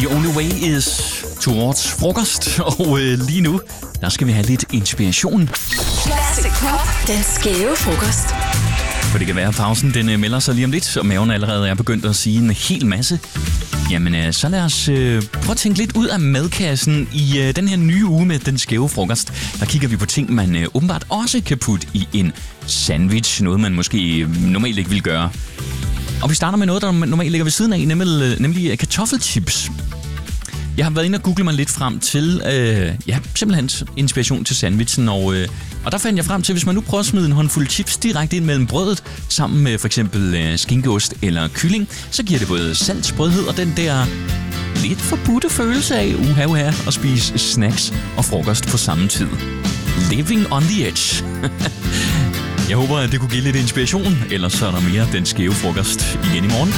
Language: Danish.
The only way is towards frokost, og lige nu, der skal vi have lidt inspiration. Classic Pop, den skæve frokost. For det kan være, at pausen den melder sig lige om lidt, og maven allerede er begyndt at sige en hel masse. Jamen, så lad os prøve at tænke lidt ud af madkassen i den her nye uge med den skæve frokost. Der kigger vi på ting, man åbenbart også kan putte i en sandwich. Noget, man måske normalt ikke vil gøre. Og vi starter med noget, der normalt ligger ved siden af, nemlig kartoffelchips. Jeg har været inde og google mig lidt frem til, simpelthen inspiration til sandwichen, og der fandt jeg frem til, hvis man nu prøver at smide en håndfuld chips direkte ind mellem brødet, sammen med for eksempel skinkeost eller kylling, så giver det både salt, sprødhed og den der lidt forbudte følelse af at spise snacks og frokost på samme tid. Living on the edge. Jeg håber, at det kunne give lidt inspiration, ellers så er der mere den skæve frokost igen i morgen.